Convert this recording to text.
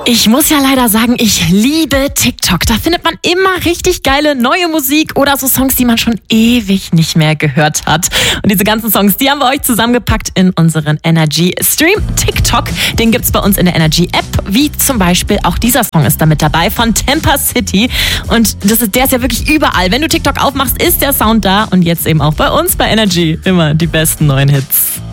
Ich muss ja leider sagen, ich liebe TikTok. Da findet man immer richtig geile neue Musik oder so Songs, die man schon ewig nicht mehr gehört hat. Und diese ganzen Songs, die haben wir euch zusammengepackt in unseren Energy Stream TikTok. Den gibt's bei uns in der Energy App, wie zum Beispiel auch dieser Song ist da mit dabei von Temper City. Und der ist ja wirklich überall. Wenn du TikTok aufmachst, ist der Sound da und jetzt eben auch bei uns bei Energy immer die besten neuen Hits.